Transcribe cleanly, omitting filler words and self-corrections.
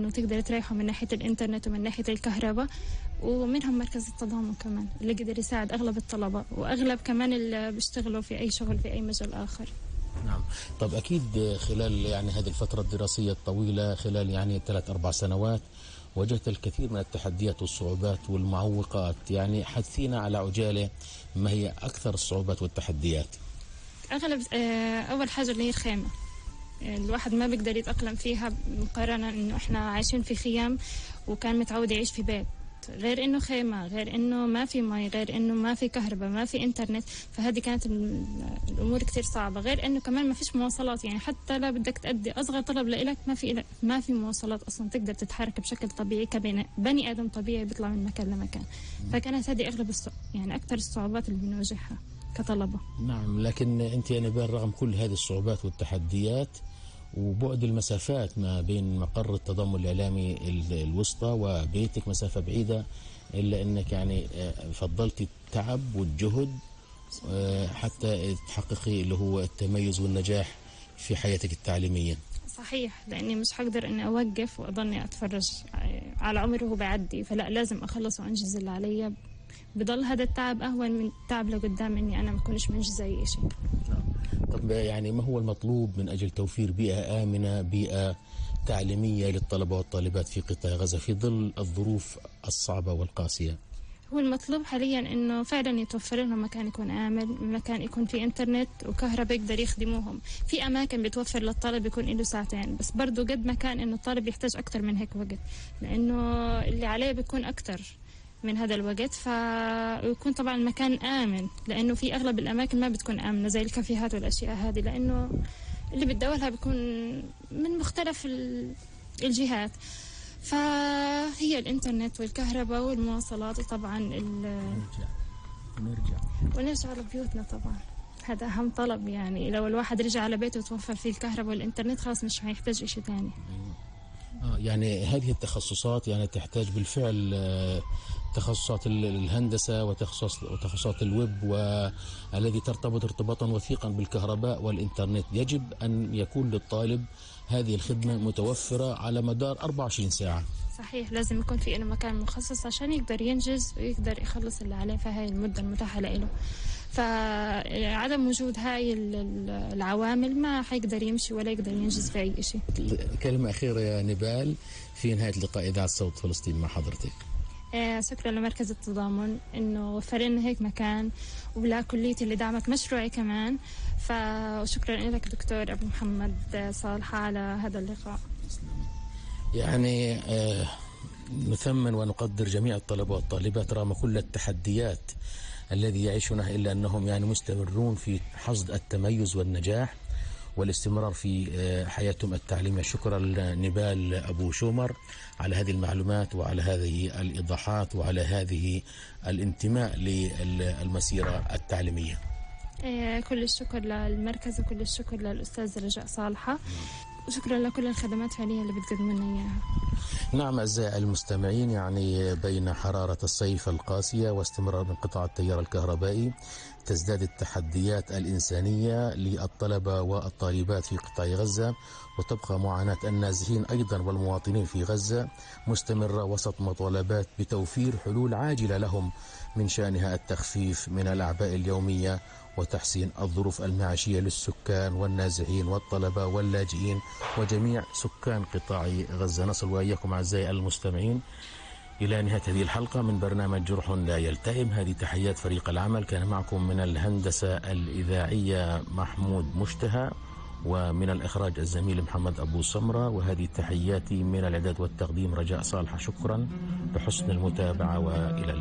إنه تقدر تريحوا من ناحية الإنترنت ومن ناحية الكهرباء. ومنهم مركز التضامن كمان اللي قدر يساعد أغلب الطلبة وأغلب كمان اللي بيشتغلوا في أي شغل في أي مجال آخر. نعم. طب أكيد خلال يعني هذه الفترة الدراسية الطويلة، خلال يعني 3-4 سنوات، واجهت الكثير من التحديات والصعوبات والمعوقات. يعني حدثينا على عجالة ما هي أكثر الصعوبات والتحديات؟ أغلب أول حاجة اللي هي الخيمة، الواحد ما بيقدر يتأقلم فيها مقارنة إنه إحنا عايشين في خيام وكان متعود يعيش في بيت، غير إنه خيمة، غير إنه ما في مي، غير إنه ما في كهرباء، ما في إنترنت. فهذه كانت الأمور كتير صعبة، غير إنه كمان ما فيش مواصلات. يعني حتى لا بدك تأدي أصغر طلب لإلك ما في مواصلات أصلا تقدر تتحرك بشكل طبيعي كبني آدم طبيعي بيطلع من مكان لمكان. فكانت هذه أغلب يعني أكثر الصعوبات اللي بنواجهها كطلبة. نعم. لكن أنت يا نبال رغم كل هذه الصعوبات والتحديات وبعد المسافات ما بين مقر التضامن الإعلامي الوسطى وبيتك مسافة بعيدة، إلا أنك يعني فضلت التعب والجهد حتى تحققي اللي هو التميز والنجاح في حياتك التعليمية. صحيح، لأني مش حقدر أني أوقف وأضلني أتفرج على عمره وهو بعدي، فلا لازم أخلص وأنجز اللي علي. بضل هذا التعب أهون من التعب لقدام إني أنا ما أكونش منجزة أي شيء. طب يعني ما هو المطلوب من أجل توفير بيئة آمنة، بيئة تعليمية للطلبة والطالبات في قطاع غزة في ظل الظروف الصعبة والقاسية؟ هو المطلوب حاليا إنه فعلا يتوفر لهم مكان يكون آمن، مكان يكون فيه إنترنت وكهرباء يقدر يخدموهم. في أماكن بتوفر للطالب يكون له ساعتين بس، برضو قد ما كان إنه الطالب يحتاج أكتر من هيك وقت، لأنه اللي عليه بيكون أكتر من هذا الوقت. فيكون طبعا المكان آمن، لأنه في أغلب الأماكن ما بتكون آمنة زي الكافيهات والأشياء هذه، لأنه اللي بتداولها بيكون من مختلف الجهات. فهي الإنترنت والكهرباء والمواصلات، وطبعا ونرجع لبيوتنا. طبعا هذا أهم طلب، يعني لو الواحد رجع على بيته وتوفر فيه الكهرباء والإنترنت خلاص مش هيحتاج إشي تاني. يعني هذه التخصصات يعني تحتاج بالفعل تخصصات الهندسة وتخصصات الويب والذي ترتبط ارتباطا وثيقا بالكهرباء والإنترنت. يجب أن يكون للطالب هذه الخدمة متوفرة على مدار 24 ساعة. صحيح، لازم يكون في مكان مخصص عشان يقدر ينجز ويقدر يخلص اللي عليه في هاي المدة المتاحة له. فعدم وجود هاي العوامل ما حيقدر يمشي ولا يقدر ينجز في أي شيء. كلمة أخيرة يا نبال في نهاية لقاء إذاعة صوت فلسطين مع حضرتك. شكرا لمركز التضامن إنه وفر لنا هيك مكان، ولا كليتي اللي دعمت مشروعي كمان. فشكرا لك دكتور أبو محمد صالحة على هذا اللقاء. يعني نثمن ونقدر جميع الطلبة والطالبات رغم كل التحديات الذي يعيشونه، إلا أنهم يعني مستمرون في حصد التميز والنجاح والاستمرار في حياتهم التعليمية. شكرا لنبال أبو شومر على هذه المعلومات وعلى هذه الإيضاحات وعلى هذه الانتماء للمسيرة التعليمية. كل الشكر للمركز وكل الشكر للأستاذ رجاء صالحة، وشكرا لكل الخدمات فعليا اللي بتقدموا لنا إياها. نعم أعزائي المستمعين، يعني بين حرارة الصيف القاسية واستمرار انقطاع التيار الكهربائي تزداد التحديات الإنسانية للطلبة والطالبات في قطاع غزة، وتبقى معاناة النازحين أيضا والمواطنين في غزة مستمرة وسط مطالبات بتوفير حلول عاجلة لهم من شأنها التخفيف من الأعباء اليومية وتحسين الظروف المعيشية للسكان والنازحين والطلبة واللاجئين وجميع سكان قطاع غزة. نصل وإياكم أعزائي المستمعين إلى نهاية هذه الحلقة من برنامج جرح لا يلتئم. هذه تحيات فريق العمل، كان معكم من الهندسة الإذاعية محمود مشتهى، ومن الإخراج الزميل محمد أبو سمرة، وهذه تحياتي من الإعداد والتقديم رجاء صالحة. شكرا لحسن المتابعة وإلى